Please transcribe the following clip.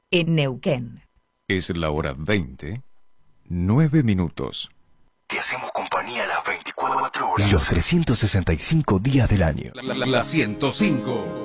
en Neuquén. Es la hora 20, 9 minutos. Te hacemos compañía las 24 horas. Los 365 días del año. La 105.